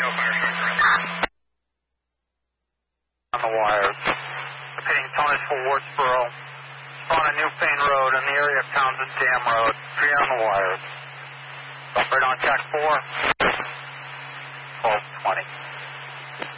On the wires. Repeating Tonnage for Wardsboro. Spawn on New Payne Road in the area of Townsend Dam Road. 3 on the wires. Right on track 4. 1220.